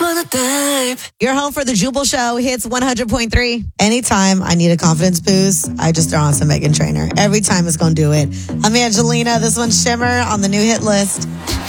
You're home for the Jubal Show. Hits 100.3. Anytime I need a confidence boost, I just throw on some Meghan Trainor. Every time it's going to do it. I'm Angelina. This one's Shimmer on the new hit list.